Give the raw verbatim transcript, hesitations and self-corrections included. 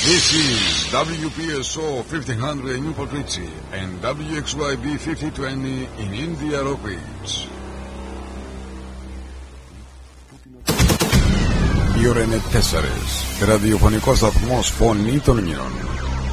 This is W P S O fifteen hundred in Newport Richie and W X Y B fifty twenty in India Rock Ridge. Η ώρα είναι τέσσερις. Ραδιοφωνικός σταθμός Φωνή των Ινιών.